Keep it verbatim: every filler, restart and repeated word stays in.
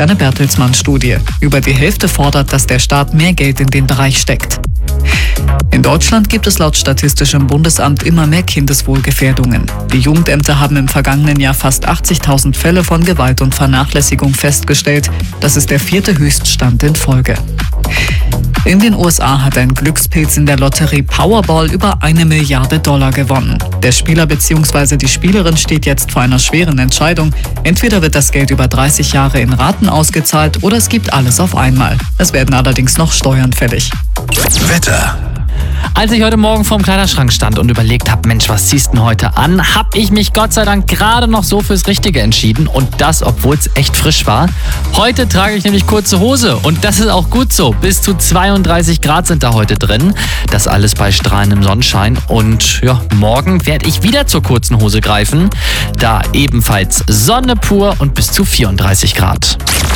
eine Bertelsmann-Studie. Über die Hälfte fordert, dass der Staat mehr Geld in den Bereich steckt. In Deutschland gibt es laut Statistischem Bundesamt immer mehr Kindeswohlgefährdungen. Die Jugendämter haben im vergangenen Jahr fast achtzigtausend Fälle von Gewalt und Vernachlässigung festgestellt. Das ist der vierte Höchststand in Folge. In den U S A hat ein Glückspilz in der Lotterie Powerball über eine Milliarde Dollar gewonnen. Der Spieler bzw. die Spielerin steht jetzt vor einer schweren Entscheidung. Entweder wird das Geld über dreißig Jahre in Raten ausgezahlt oder es gibt alles auf einmal. Es werden allerdings noch Steuern fällig. Wetter. Als ich heute Morgen vorm Kleiderschrank stand und überlegt habe, Mensch, was ziehst du denn heute an, habe ich mich Gott sei Dank gerade noch so fürs Richtige entschieden und das, obwohl es echt frisch war. Heute trage ich nämlich kurze Hose und das ist auch gut so. Bis zu zweiunddreißig Grad sind da heute drin. Das alles bei strahlendem Sonnenschein und ja, morgen werde ich wieder zur kurzen Hose greifen. Da ebenfalls Sonne pur und bis zu vierunddreißig Grad.